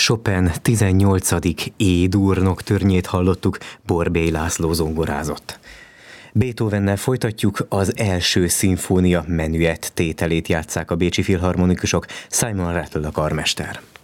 Chopin 18. E-dur nocturne-jét hallottuk, Borbély László zongorázott. Beethovennel folytatjuk, az első szimfónia menüett tételét játsszák a bécsi filharmonikusok, Simon Rattle a karmester.